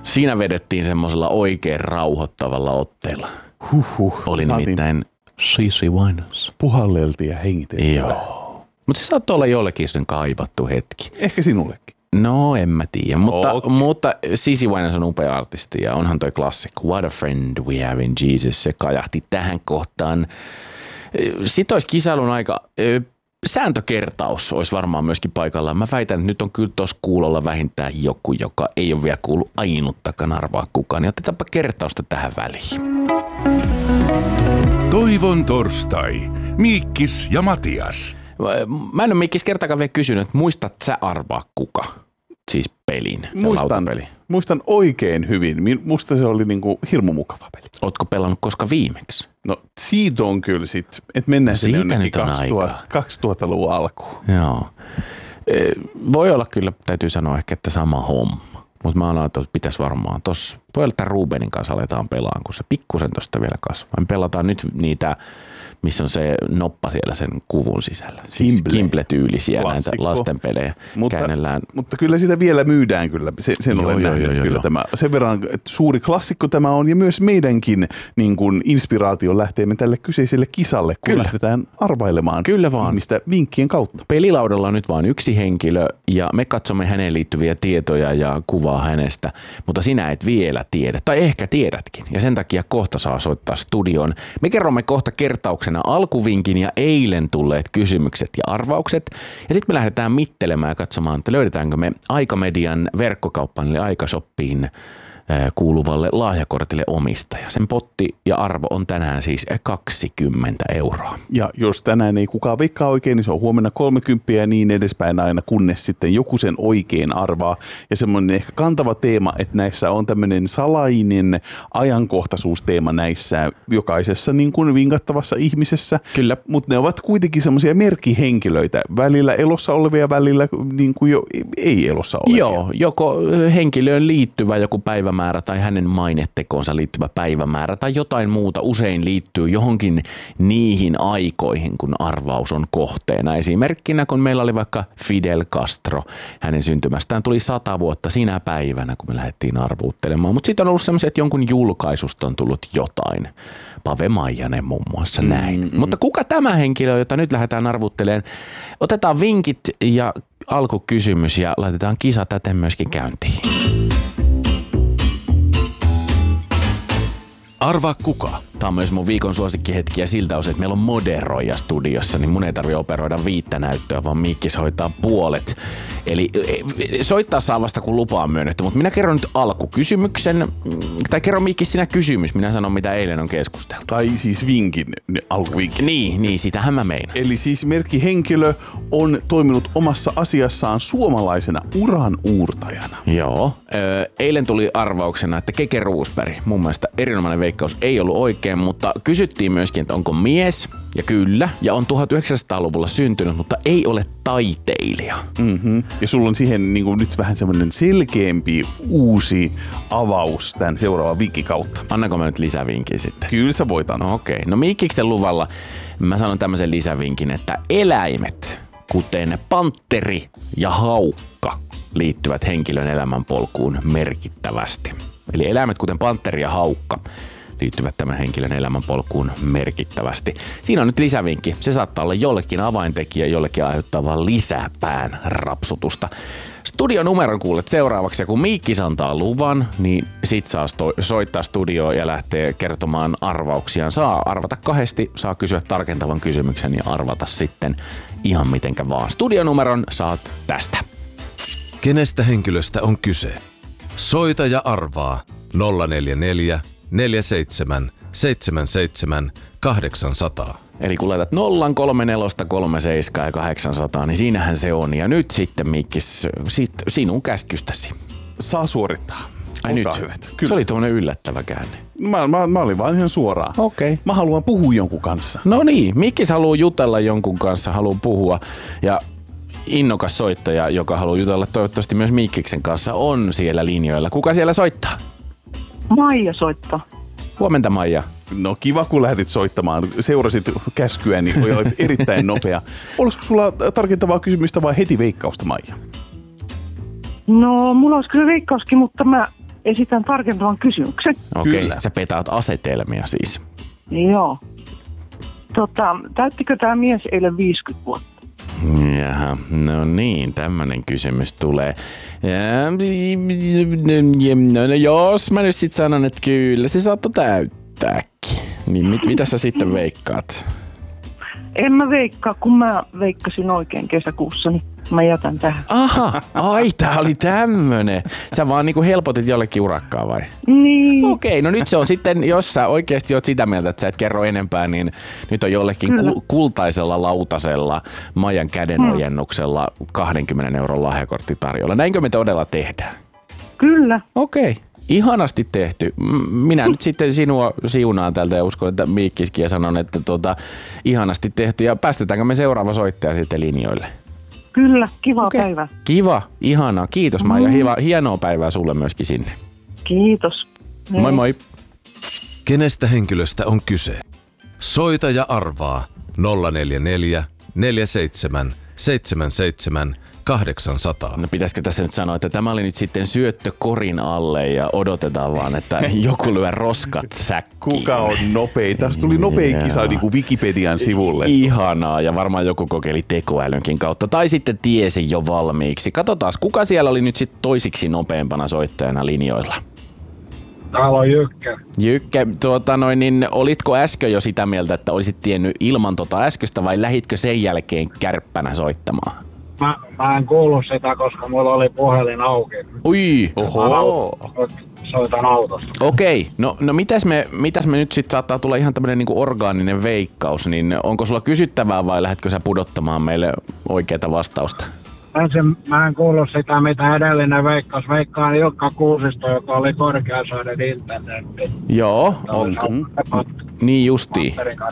Siinä vedettiin semmoisella oikein rauhoittavalla otteella. Oli nimittäin Cici Winans. Puhalleltiin ja hengiteltiin. Joo. Mutta se saattoi olla jollekin sen kaivattu hetki. Ehkä sinullekin. No, en mä tiedä, mutta Cici Winans on upea artisti ja onhan toi klassikko What a Friend We Have in Jesus. Se kajahti tähän kohtaan. Sitten olisi kisailun aika. Sääntökertaus olisi varmaan myöskin paikallaan. Mä väitän, että nyt on kyllä tuossa kuulolla vähintään joku, joka ei ole vielä kuullut ainuttakaan arvaa kukaan. Ja otetaanpa kertausta tähän väliin. Toivon torstai. Miikkis ja Matias. Mä en ole Miikkis kertaakaan vielä kysynyt, että muistat sä arvaa kuka? Siis pelin, se lautapeli. Muistan oikein hyvin. Musta se oli niinku hirmu mukava peli. Ootko pelannut koska viimeksi? No siitä on kyllä sit, että mennään sinne jonnekin 2000-luvun alkuun. Joo. Voi olla kyllä, täytyy sanoa ehkä, että sama homma. Mutta mä annan, että pitäisi varmaan tuossa pojalta Rubenin kanssa aletaan pelaan, kun se pikkusen tuosta vielä kasvaa. Me pelataan nyt niitä, missä on se noppa siellä sen kuvun sisällä. Siis Kimble-tyylisiä näitä lastenpelejä käännellään. Mutta kyllä sitä vielä myydään kyllä. Sen olen nähnyt kyllä tämä. Sen verran, että suuri klassikko tämä on ja myös meidänkin niin kuin inspiraatio lähtee tälle kyseiselle kisalle, kun lähdetään arvailemaan ihmistä vinkkien kautta. Pelilaudalla on nyt vain yksi henkilö ja me katsomme häneen liittyviä tietoja ja kuvaa hänestä, mutta sinä et vielä tiedä, tai ehkä tiedätkin. Ja sen takia kohta saa soittaa studioon. Me kerromme kohta kertauksena alkuvinkin ja eilen tulleet kysymykset ja arvaukset. Ja sitten me lähdetään mittelemään ja katsomaan, että löydetäänkö me Aikamedian verkkokauppaan eli Aikashoppiin kuuluvalle lahjakortille omistaja. Sen potti ja arvo on tänään siis 20 €. Ja jos tänään ei kukaan veikkaa oikein, niin se on huomenna 30 ja niin edespäin aina, kunnes sitten joku sen oikein arvaa. Ja semmoinen ehkä kantava teema, että näissä on tämmöinen salainen ajankohtaisuusteema näissä jokaisessa niin kuin vinkattavassa ihmisessä. Kyllä. Mutta ne ovat kuitenkin semmoisia merkkihenkilöitä, välillä elossa olevia, välillä niin kuin jo ei elossa olevia. Joo, joko henkilöön liittyvä joku päivämäärä tai hänen mainetekoonsa liittyvä päivämäärä tai jotain muuta usein liittyy johonkin niihin aikoihin, kun arvaus on kohteena. Esimerkkinä, kun meillä oli vaikka Fidel Castro, hänen syntymästään tuli 100 vuotta sinä päivänä, kun me lähdettiin arvuuttelemaan. Mutta sitten on ollut semmoisia, että jonkun julkaisusta on tullut jotain. Pave Maijanen muun muassa näin. Mutta kuka tämä henkilö, jota nyt lähdetään arvuuttelemaan? Otetaan vinkit ja alkukysymys ja laitetaan kisa täten myöskin käyntiin. Arvaa kuka? Tämä on myös mun viikon suosikkihetkiä siltä osin, että meillä on moderoija studiossa, niin mun ei tarvitse operoida 5 näyttöä, vaan Miikkis hoitaa puolet. Eli soittaa saa vasta, kun lupa on myönnetty, mutta minä kerron nyt alkukysymyksen, tai kerron Miikkis sinä kysymys, minä sanon mitä eilen on keskusteltu. Tai siis vinkin, alkuvinkin. Niin, sitähän mä meinasin. Eli siis merkkihenkilö on toiminut omassa asiassaan suomalaisena uran uurtajana. Joo. Eilen tuli arvauksena, että Keke Roosberg, mun mielestä erinomainen veikkaus, ei ollut oikein, mutta kysyttiin myöskin, että onko mies, ja kyllä, ja on 1900-luvulla syntynyt, mutta ei ole taiteilija. Mm-hmm. Ja sulla on siihen niin kuin nyt vähän semmoinen selkeämpi uusi avaus tämän seuraavan vinkin kautta. Annanko mä nyt lisävinkin sitten? Kyllä sä voit antaa. Okei. No Miikkiksen luvalla mä sanon tämmöisen lisävinkin, että eläimet, kuten pantteri ja haukka, liittyvät henkilön elämänpolkuun merkittävästi. Eli eläimet, kuten pantteri ja haukka, liittyvät tämän henkilön elämänpolkuun merkittävästi. Siinä on nyt lisävinkki. Se saattaa olla jollekin avaintekijä, jollekin aiheuttaa vaan lisää pään rapsutusta. Studionumeron kuulet seuraavaksi, ja kun Miikkis antaa luvan, niin sit saa soittaa studioon ja lähtee kertomaan arvauksiaan. Saa arvata 2, saa kysyä tarkentavan kysymyksen ja arvata sitten ihan mitenkä vaan. Studionumeron saat tästä. Kenestä henkilöstä on kyse? Soita ja arvaa 044 47 77 800. Eli kun laitat 03437 ja 800, niin siinähän se on. Ja nyt sitten Miikkis, sinun käskystäsi. Saa suorittaa. Ai nyt. Se oli tuommoinen yllättävä käänne. Mä olin vaan ihan suoraan. Okei. Mä haluan puhua jonkun kanssa. No niin, Miikkis haluaa jutella jonkun kanssa, haluaa puhua. Ja innokas soittaja, joka haluaa jutella toivottavasti myös Miikkiksen kanssa, on siellä linjoilla. Kuka siellä soittaa? Maija soittaa. Huomenta, Maija. No kiva, kun lähdit soittamaan. Seurasit käskyä, niin olit erittäin nopea. Olisiko sulla tarkentavaa kysymystä vai heti veikkausta, Maija? No, mulla olisi kyllä veikkauskin, mutta mä esitän tarkentavan kysymyksen. Okei, sä petaat asetelmia siis. Joo. Täyttikö tämä mies eilen 50 vuotta? Jaha, no niin, tämmönen kysymys tulee. No jos mä nyt sit sanon, että kyllä se saattoi täyttääkin. Niin mitä sä sitten veikkaat? En mä veikkaa, kun mä veikkasin oikein kesäkuussa, niin mä jätän tähän. Aha, ai tää oli tämmönen. Sä vaan niinku helpotit jollekin urakkaa vai? Niin. Okei, no nyt se on sitten, jos sä oikeesti oot sitä mieltä, että sä et kerro enempää, niin nyt on jollekin kultaisella lautasella Maijan kädenojennuksella 20 € lahjakortti tarjolla. Näinkö me todella tehdään? Kyllä. Okei. Ihanasti tehty. Minä nyt sitten sinua siunaan täältä ja uskon, että Miikkiskin ja sanon, että ihanasti tehty. Ja päästetäänkö me seuraava soittaja sitten linjoille? Kyllä, kiva päivä. Kiva, ihanaa. Kiitos Maija. Hienoa päivää sulle myöskin sinne. Kiitos. Moi moi. Kenestä henkilöstä on kyse? Soita ja arvaa 044 47 77 800. No pitäisikö tässä nyt sanoa, että tämä oli nyt sitten syöttö korin alle ja odotetaan vaan, että joku lyö roskat säkkiin. Kuka on nopein? Tästä tuli nopein kisa niin kuin Wikipedian sivulle. Ihanaa, ja varmaan joku kokeili tekoälynkin kautta, tai sitten tiesi jo valmiiksi. Katsotaan, kuka siellä oli nyt sitten toisiksi nopeampana soittajana linjoilla? Täällä on Jykke. Jykke, niin olitko äsken jo sitä mieltä, että olisit tiennyt ilman äskeistä vai lähitkö sen jälkeen kärppänä soittamaan? Mä en kuullut sitä, koska mulla oli puhelin auki. Ui, oho. Soitan autosta. Okei, no mitäs me nyt sit saattaa tulla ihan tämmönen niinku orgaaninen veikkaus, niin onko sulla kysyttävää vai lähdetkö sä pudottamaan meille oikeata vastausta? Mä en kuullut sitä, mitä edellinen veikkaus. Veikkaan Ilkka Kuusisto, joka oli korkeasaiden internetti. Joo, onko? Niin justiin.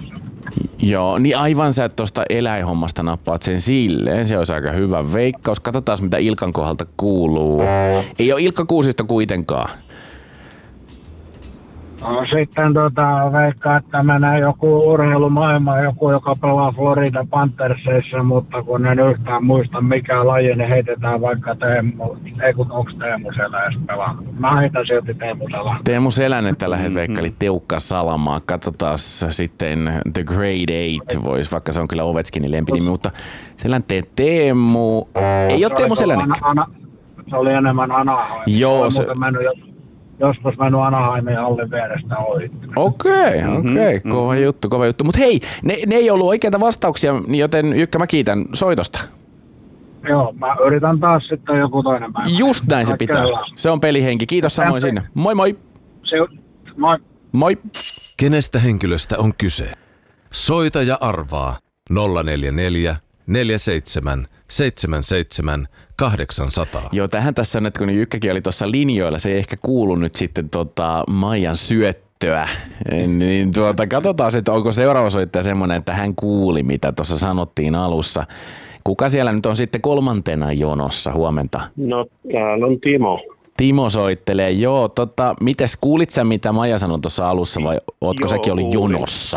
Joo, niin aivan sä tuosta eläinhommasta nappaat sen silleen. Se olisi aika hyvä veikkaus. Katsotaan, mitä Ilkan kohdalta kuuluu. Ei ole Ilkka Kuusisto kuitenkaan. No, sitten veikkaa, että menee joku urheilumaailma, joku joka pelaa Florida Panthersissa, mutta kun en yhtään muista mikä laji, niin heitetään vaikka onko Teemu Selänne pelannut. Mä heitän silti Teemu Selänne. Teemu Selänne tällä hetkellä veikkaili Teukka Salamaa. Katsotaan sitten The Grade 8, vois, vaikka se on kyllä Ovechkinin lempinimi, mutta Selänteen Teemu... Ei ole Teemu Selänne. Se oli enemmän Anaheim. Joo, se... Joskus mennyt Anaheimin hallin vierestä ohi. Okei. Kova juttu. Mutta hei, ne ei ollut oikeita vastauksia, joten Jykkä, mä kiitän soitosta. Joo, mä yritän taas sitten joku toinen päivä. Just näin se pitää. Se on pelihenki. Kiitos samoin sinne. Moi moi. Moi. Moi. Kenestä henkilöstä on kyse? Soita ja arvaa 044 47 77 800. Joo, tähän tässä on, että kun Jykkäkin oli tuossa linjoilla, se ei ehkä kuulu nyt sitten Maijan syöttöä. Niin katsotaan sitten, onko seuraava soittaja semmoinen, että hän kuuli, mitä tuossa sanottiin alussa. Kuka siellä nyt on sitten kolmantena jonossa? Huomenta. No, täällä on Timo. Timo soittelee. Joo, mites kuulit sä, mitä Maija sanoi tuossa alussa vai ootko säkin ollut jonossa?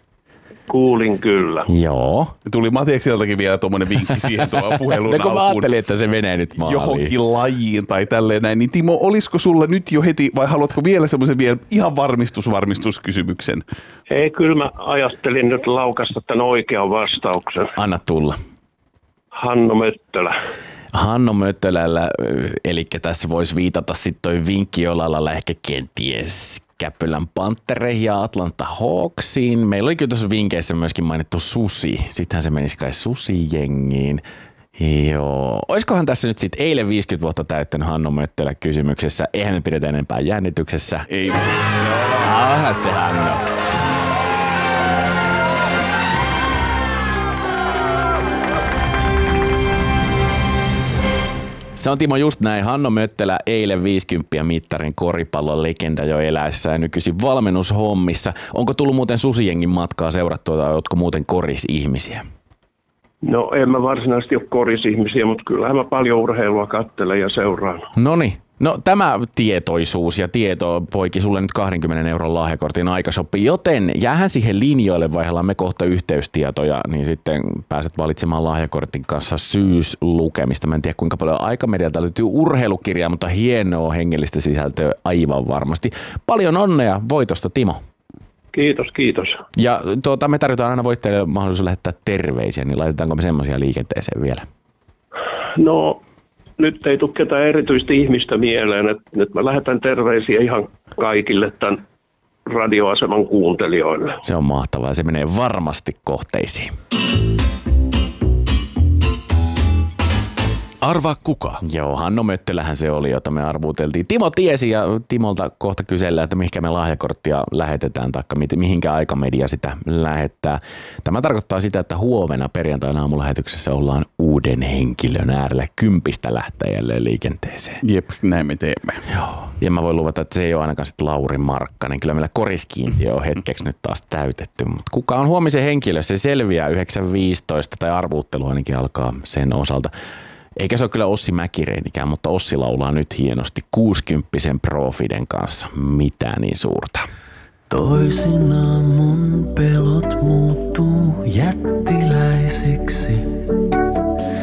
Kuulin kyllä. Joo. Tuli Matiakseltakin vielä tuommoinen vinkki siihen tuohon puhelun alkuun. Kun mä ajattelin, että se menee nyt maaliin. Johonkin lajiin tai tälleen näin. Niin Timo, olisiko sulla nyt jo heti vai haluatko vielä semmoisen vielä ihan varmistuskysymyksen? Ei, kyllä mä ajattelin nyt laukasta tämän oikean vastauksen. Anna tulla. Hanno Möttölä. Hanno Möttölällä, eli tässä voisi viitata sitten toi vinkki jollain lailla ehkä kenties Käppylän Panttereihin ja Atlanta Hawksiin. Meillä oli kyllä tuossa vinkeissä myöskin mainittu Susi. Sittenhän se menisi kai Susi-jengiin. Joo. Oiskohan tässä nyt sitten eilen 50 vuotta täyttänyt Hanno Möttölä kysymyksessä? Eihän me pidetä enempää jännityksessä. Ei. Onhan se Hanno. Se on Timo just näin. Hanno Möttölä eilen 50 mittarin koripallon legenda jo eläessä ja nykyisin valmennushommissa. Onko tullut muuten Susijengin matkaa seurattua tai oletko muuten korisihmisiä? No en mä varsinaisesti ole korisihmisiä, mutta kyllähän mä paljon urheilua katselen ja seuraan. Noniin. No tämä tietoisuus ja tieto poiki sulle nyt 20 € lahjakortin aikashoppi, joten jäähän siihen linjoille, vaihdellaan me kohta yhteystietoja, niin sitten pääset valitsemaan lahjakortin kanssa syyslukemista. Mä en tiedä kuinka paljon Aikamedialta löytyy urheilukirjaa, mutta hienoa hengellistä sisältöä aivan varmasti. Paljon onnea voitosta, Timo. Kiitos. Ja me tarjotaan aina voittajille mahdollisuus lähettää terveisiä, niin laitetaanko me semmoisia liikenteeseen vielä? No, nyt ei tule ketään erityistä ihmistä mieleen. Nyt mä lähetän terveisiä ihan kaikille tämän radioaseman kuuntelijoille. Se on mahtavaa. Se menee varmasti kohteisiin. Arvaa kuka? Joo, Hanno Möttölähän se oli, jota me arvuuteltiin. Timo tiesi ja Timolta kohta kysellään, että mihinkä me lahjakorttia lähetetään tai mihinkä Aikamedia sitä lähettää. Tämä tarkoittaa sitä, että huomenna perjantaina aamulähetyksessä ollaan uuden henkilön äärellä 10 lähtäjälle liikenteeseen. Jep, näin me teemme. Joo. Ja mä voin luvata, että se ei ole ainakaan sitten Lauri Markkanen. Kyllä meillä koriskiintiö on hetkeksi nyt taas täytetty. Mutta kuka on huomisen henkilö? Se selviää 9.15 tai arvuuttelu ainakin alkaa sen osalta. Eikä se ole kyllä Ossi Mäkireinikään, mutta Ossi laulaa nyt hienosti 60-sen Profiden kanssa. Mitään niin suurta. Toisinaan mun pelot muuttuu jättiläisiksi.